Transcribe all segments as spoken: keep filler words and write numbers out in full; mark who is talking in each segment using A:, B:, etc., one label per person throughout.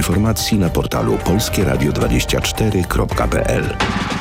A: informacji na portalu polskie radio dwadzieścia cztery kropka p l.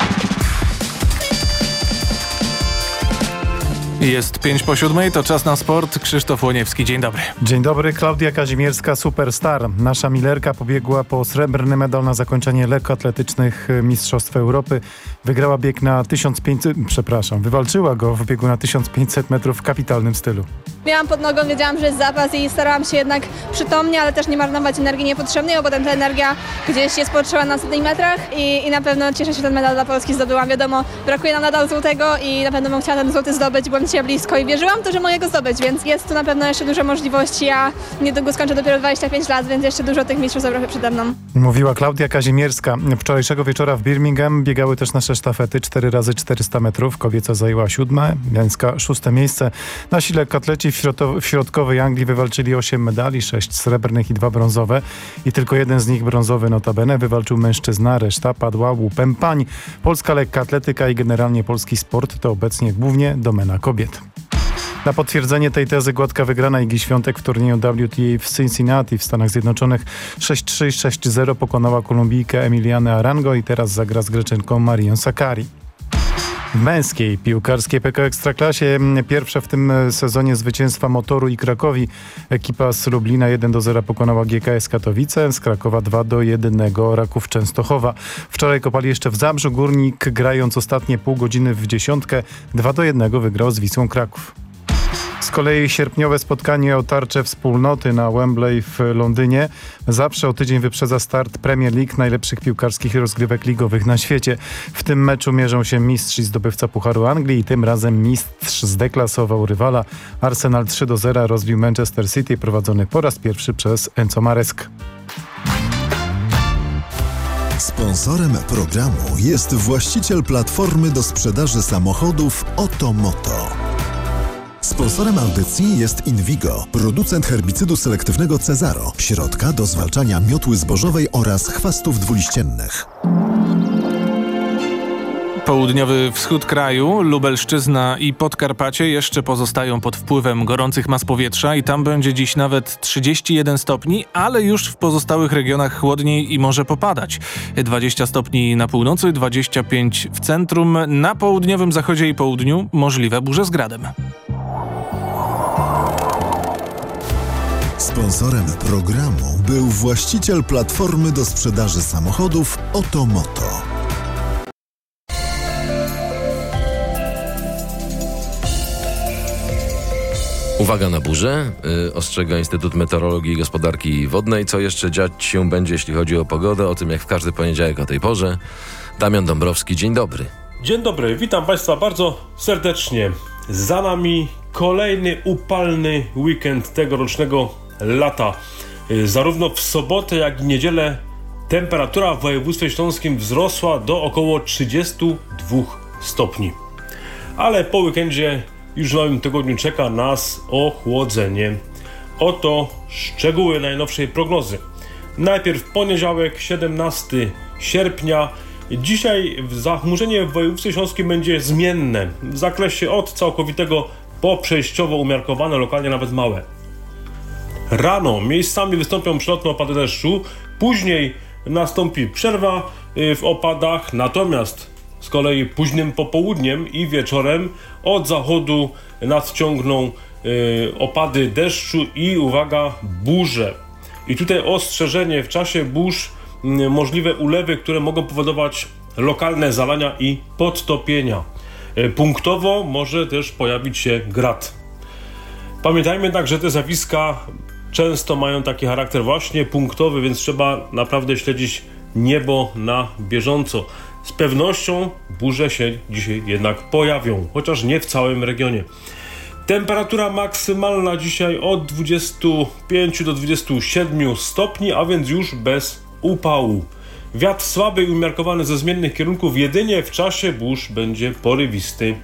B: Jest pięć po siódmej, to czas na sport. Krzysztof Łoniewski, dzień dobry.
C: Dzień dobry, Klaudia Kazimierska, superstar. Nasza Millerka pobiegła po srebrny medal na zakończenie lekkoatletycznych Mistrzostw Europy. Wygrała bieg na tysiąc pięćset, przepraszam, wywalczyła go w biegu na tysiąc pięćset metrów w kapitalnym stylu.
D: Miałam pod nogą, wiedziałam, że jest zapas i starałam się jednak przytomnie, ale też nie marnować energii niepotrzebnej, bo potem ta energia gdzieś jest potrzebna na setnych metrach i, i na pewno cieszę się, że ten medal dla Polski zdobyłam. Wiadomo, brakuje nam nadal złotego i na pewno bym chciała ten złoty zdobyć, byłem dzisiaj blisko i wierzyłam to, że mogę go zdobyć, więc jest tu na pewno jeszcze dużo możliwości. Ja niedługo skończę dopiero dwadzieścia pięć lat, więc jeszcze dużo tych mistrzostw Europy przede mną.
C: Mówiła Klaudia Kazimierska. Wczorajszego wieczora w Birmingham biegały też nasze sztafety cztery razy czterysta metrów. Kobieca zajęła siódme, męska szóste miejsce. Nasi lekkoatleci w, środkow- w środkowej Anglii wywalczyli osiem medali, sześć srebrnych i dwa brązowe. I tylko jeden z nich, brązowy notabene, wywalczył mężczyzna, reszta padła łupem pań. Polska lekkoatletyka i generalnie polski sport to obecnie głównie domena kobiet. Na potwierdzenie tej tezy gładka wygrana Igi Świątek w turnieju W T A w Cincinnati w Stanach Zjednoczonych sześć trzy sześć zero pokonała Kolumbijkę Emilianę Arango i teraz zagra z Greczynką Marią Sakkari. W męskiej piłkarskiej P K Ekstraklasie pierwsze w tym sezonie zwycięstwa Motoru i Krakowi. Ekipa z Lublina jeden do zera pokonała G K S Katowice, z Krakowa dwa do jednego Raków Częstochowa. Wczoraj kopali jeszcze w Zabrzu. Górnik, grając ostatnie pół godziny w dziesiątkę, dwa do jednego wygrał z Wisłą Kraków. Z kolei sierpniowe spotkanie o tarczę wspólnoty na Wembley w Londynie zawsze o tydzień wyprzedza start Premier League, najlepszych piłkarskich rozgrywek ligowych na świecie. W tym meczu mierzą się mistrz i zdobywca Pucharu Anglii i tym razem mistrz zdeklasował rywala. Arsenal trzy do zera rozbił Manchester City, prowadzony po raz pierwszy przez Enzo Maresca.
E: Sponsorem programu jest właściciel platformy do sprzedaży samochodów Otomoto. Sponsorem audycji jest Invigo, producent herbicydu selektywnego Cezaro, środka do zwalczania miotły zbożowej oraz chwastów dwuliściennych.
B: Południowy wschód kraju, Lubelszczyzna i Podkarpacie jeszcze pozostają pod wpływem gorących mas powietrza i tam będzie dziś nawet trzydzieści jeden stopni, ale już w pozostałych regionach chłodniej i może popadać. dwadzieścia stopni na północy, dwadzieścia pięć w centrum, na południowym zachodzie i południu możliwe burze z gradem.
E: Sponsorem programu był właściciel platformy do sprzedaży samochodów Otomoto.
F: Uwaga na burzę, yy, ostrzega Instytut Meteorologii i Gospodarki Wodnej. Co jeszcze dziać się będzie, jeśli chodzi o pogodę? O tym jak w każdy poniedziałek o tej porze. Damian Dąbrowski, dzień dobry.
G: Dzień dobry, witam Państwa bardzo serdecznie. Za nami kolejny upalny weekend tegorocznego lata. Zarówno w sobotę, jak i niedzielę temperatura w województwie śląskim wzrosła do około trzydziestu dwóch stopni. Ale po weekendzie już w nowym tygodniu czeka nas ochłodzenie. Oto szczegóły najnowszej prognozy. Najpierw poniedziałek, siedemnastego sierpnia. Dzisiaj zachmurzenie w województwie śląskim będzie zmienne. W zakresie od całkowitego po przejściowo umiarkowane, lokalnie nawet małe. Rano miejscami wystąpią przelotne opady deszczu, później nastąpi przerwa w opadach, natomiast z kolei późnym popołudniem i wieczorem od zachodu nadciągną opady deszczu i uwaga, burze. I tutaj ostrzeżenie, w czasie burz możliwe ulewy, które mogą powodować lokalne zalania i podtopienia. Punktowo może też pojawić się grad. Pamiętajmy jednak, że te zjawiska często mają taki charakter właśnie punktowy, więc trzeba naprawdę śledzić niebo na bieżąco. Z pewnością burze się dzisiaj jednak pojawią, chociaż nie w całym regionie. Temperatura maksymalna dzisiaj od dwudziestu pięciu do dwudziestu siedmiu stopni, a więc już bez upału. Wiatr słaby i umiarkowany ze zmiennych kierunków, jedynie w czasie burz będzie porywisty.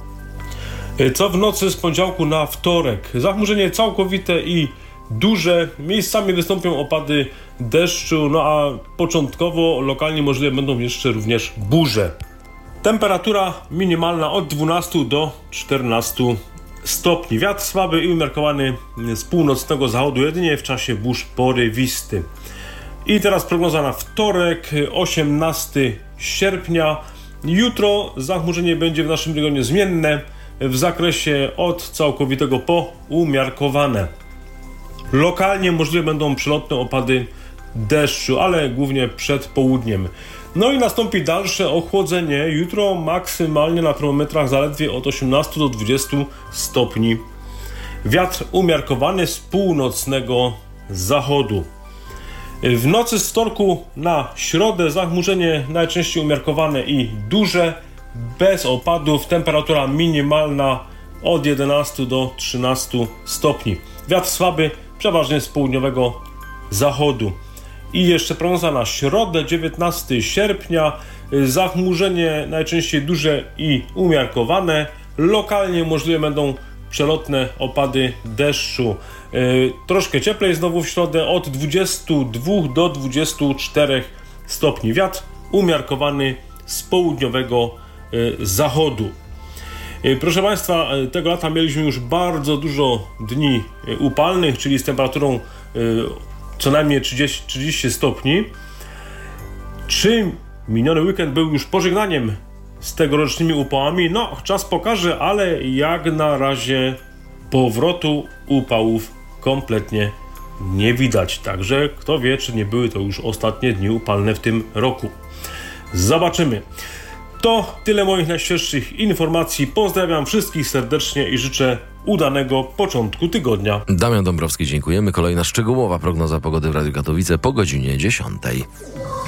G: Co w nocy z poniedziałku na wtorek? Zachmurzenie całkowite i duże, miejscami wystąpią opady deszczu, no a początkowo lokalnie możliwe będą jeszcze również burze. Temperatura minimalna od dwunastu do czternastu stopni. Wiatr słaby i umiarkowany z północnego zachodu, jedynie w czasie burz porywisty. I teraz prognoza na wtorek, osiemnastego sierpnia. Jutro zachmurzenie będzie w naszym regionie zmienne w zakresie od całkowitego po umiarkowane. Lokalnie możliwe będą przelotne opady deszczu, ale głównie przed południem. No i nastąpi dalsze ochłodzenie. Jutro maksymalnie na termometrach zaledwie od osiemnastu do dwudziestu stopni. Wiatr umiarkowany z północnego zachodu. W nocy z wtorku na środę zachmurzenie najczęściej umiarkowane i duże, bez opadów. Temperatura minimalna od jedenastu do trzynastu stopni. Wiatr słaby, przeważnie z południowego zachodu. I jeszcze prognoza na środę, dziewiętnastego sierpnia. Zachmurzenie najczęściej duże i umiarkowane. Lokalnie możliwe będą przelotne opady deszczu. Yy, troszkę cieplej znowu w środę od dwudziestu dwóch do dwudziestu czterech stopni. Wiatr umiarkowany z południowego yy, zachodu. Yy, proszę Państwa, yy, tego lata mieliśmy już bardzo dużo dni yy, upalnych, czyli z temperaturą yy, co najmniej trzydzieści, trzydzieści stopni. Czy miniony weekend był już pożegnaniem z tegorocznymi upałami? No, czas pokaże, ale jak na razie powrotu upałów kompletnie nie widać. Także kto wie, czy nie były to już ostatnie dni upalne w tym roku. Zobaczymy. To tyle moich najświeższych informacji. Pozdrawiam wszystkich serdecznie i życzę udanego początku tygodnia.
F: Damian Dąbrowski, dziękujemy. Kolejna szczegółowa prognoza pogody w Radiu Katowice po godzinie dziesiątej.